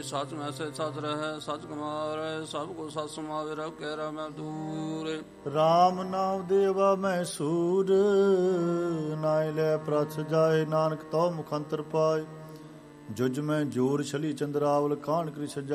ਸਚ ਮੈਸੇ ਸਚ ਰਹਿ ਸਚ ਕਮਾਰੇ ਸਭ ਕੋ ਸਤ ਸਮਾਵੇ ਰਹੁ ਕਹਿ ਰਾ ਮੈਂ ਦੂਰੇ। ਰਾਮ ਨਾਮ ਦੇਵਾ ਮੈਂ ਸੂਰ ਨਾਇ ਲੈ ਪ੍ਰਥ ਜਾਏ ਨਾਨਕ ਤਉ ਮੁਖੰਤਰ ਪਾਏ। ਜੁਜ ਮੈਂ ਜੋਰ ਛਲੀ ਚੰਦਰਾਵਲ ਕਾਣ ਕ੍ਰਿ ਸਜਾ